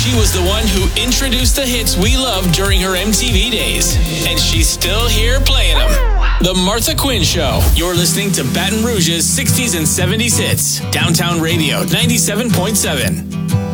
She was the one who introduced the hits we loved during her MTV days. And she's still here playing them. The Martha Quinn Show. You're listening to Baton Rouge's 60s and 70s hits. Downtown Radio 97.7.